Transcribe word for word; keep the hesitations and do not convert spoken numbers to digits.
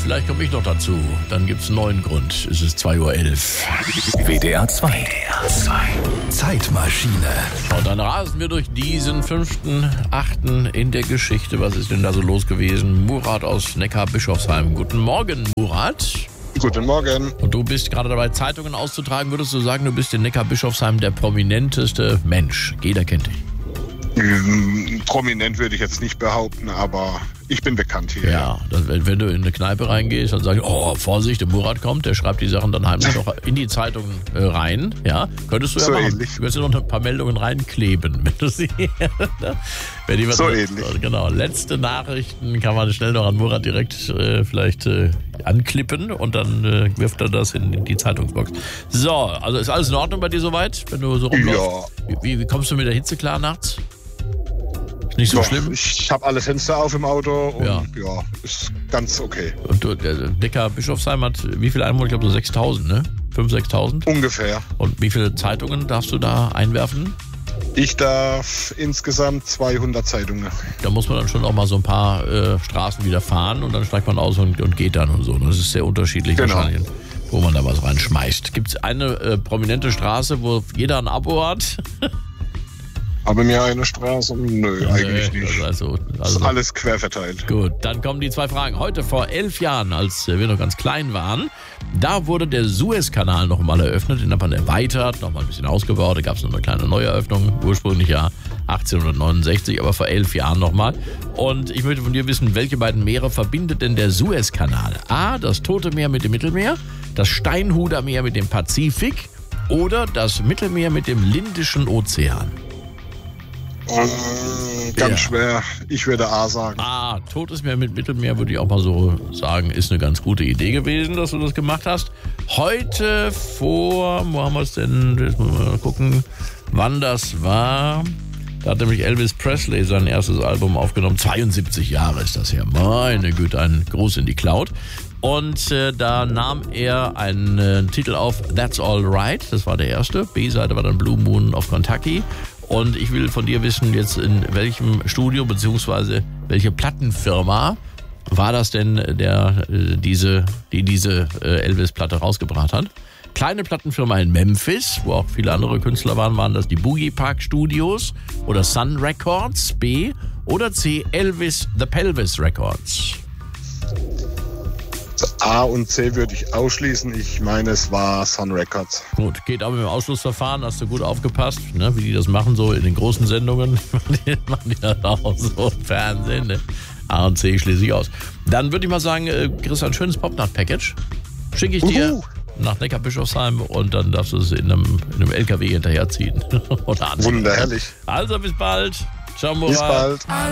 vielleicht komme ich noch dazu. Dann gibt es einen neuen Grund. Es ist zwei Uhr elf. W D R zwei. Zeitmaschine. Und dann rasen wir durch diesen fünften achten in der Geschichte. Was ist denn da so los gewesen? Murat aus Neckar-Bischofsheim. Guten Morgen, Murat. Guten Morgen. Und du bist gerade dabei, Zeitungen auszutragen. Würdest du sagen, du bist in Neckar-Bischofsheim der prominenteste Mensch? Jeder kennt dich. Ähm, prominent würde ich jetzt nicht behaupten, aber ich bin bekannt hier. Ja, das, wenn, wenn du in eine Kneipe reingehst und sagst, oh, Vorsicht, der Murat kommt, der schreibt die Sachen dann heimlich noch in die Zeitung äh, rein. Ja, könntest du ja so machen. Ähnlich. Du könntest noch ein paar Meldungen reinkleben, wenn du sie... wenn die was so mit, ähnlich. Genau, letzte Nachrichten kann man schnell noch an Murat direkt äh, vielleicht äh, anklippen und dann äh, wirft er das in, in die Zeitungsbox. So, also ist alles in Ordnung bei dir soweit, wenn du so rumläufst? Ja. Wie, wie kommst du mit der Hitze klar nachts? Nicht so Doch, schlimm? Ich habe alle Fenster auf im Auto und Ja. ja, ist ganz okay. Und du, der Neckar-Bischofsheim hat wie viele Einwohner? Ich glaube so sechstausend, ne? fünftausend, sechstausend? Ungefähr. Und wie viele Zeitungen darfst du da einwerfen? Ich darf insgesamt zweihundert Zeitungen. Da muss man dann schon auch mal so ein paar äh, Straßen wieder fahren und dann steigt man aus und, und geht dann und so. Das ist sehr unterschiedlich Genau. wahrscheinlich, wo man da was reinschmeißt. Gibt es eine äh, prominente Straße, wo jeder ein Abo hat? Habe mir eine Straße? Nö, eigentlich Äh, nicht. Also, Ist also, alles quer verteilt. Gut, dann kommen die zwei Fragen. Heute vor elf Jahren, als wir noch ganz klein waren, da wurde der Suezkanal noch mal eröffnet, den hat man erweitert, noch mal ein bisschen ausgebaut, da gab es noch eine kleine Neueröffnung, ursprünglich ja achtzehnhundertneunundsechzig, aber vor elf Jahren noch mal. Und ich möchte von dir wissen, welche beiden Meere verbindet denn der Suezkanal? A, das Tote Meer mit dem Mittelmeer, das Steinhuder Meer mit dem Pazifik oder das Mittelmeer mit dem Lindischen Ozean? Äh, ganz Ja. schwer. Ich würde A sagen. Ah, Totes Meer mit Mittelmeer würde ich auch mal so sagen, ist eine ganz gute Idee gewesen, dass du das gemacht hast. Heute vor, wo haben wir es denn? Jetzt müssen wir mal gucken, wann das war. Da hat nämlich Elvis Presley sein erstes Album aufgenommen. zweiundsiebzig Jahre ist das her. Meine Güte, ein Gruß in die Cloud. Und äh, da nahm er einen äh, Titel auf, That's All Right. Das war der erste. B-Seite war dann Blue Moon of Kentucky. Und ich will von dir wissen, jetzt in welchem Studio bzw. welche Plattenfirma war das denn, der äh, diese, die diese äh, Elvis-Platte rausgebracht hat? Kleine Plattenfirma in Memphis, wo auch viele andere Künstler waren, waren das die Boogie Park Studios oder Sun Records, B, oder C, Elvis The Pelvis Records? A und C würde ich ausschließen. Ich meine, es war Sun Records. Gut, geht aber mit dem Ausschlussverfahren, hast du gut aufgepasst, ne, wie die das machen, so in den großen Sendungen, machen die das auch so im Fernsehen, ne? A und C schließe ich aus. Dann würde ich mal sagen, äh, kriegst du ein schönes Popnacht-Package, schicke ich dir Uhu. nach Neckar-Bischofsheim und dann darfst du es in einem, in einem L K W hinterherziehen. Oder anziehen. Wunderherrlich. Also bis bald. Ciao, Murat. Bis bald.